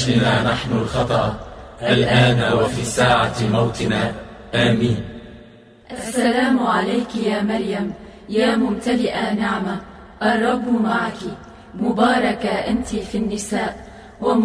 أجلنا نحن الخطأ الآن وفي ساعة موتنا. آمين. السلام عليك يا مريم يا ممتلئة نعمة، الرب معك، مباركة أنت في النساء